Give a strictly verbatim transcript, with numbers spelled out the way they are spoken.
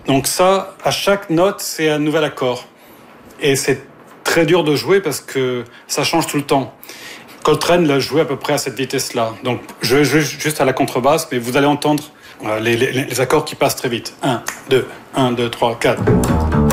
Donc ça, à chaque note, c'est un nouvel accord. Et c'est très dur de jouer parce que ça change tout le temps. Coltrane l'a joué à peu près à cette vitesse-là. Donc je vais jouer juste à la contrebasse, mais vous allez entendre les, les, les accords qui passent très vite. un, deux, un, deux, trois, quatre.